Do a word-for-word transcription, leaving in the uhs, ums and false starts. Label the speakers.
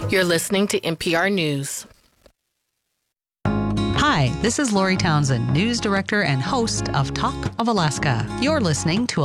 Speaker 1: You're listening to N P R News.
Speaker 2: Hi, this is Lori Townsend, News Director and host of Talk of Alaska. You're listening to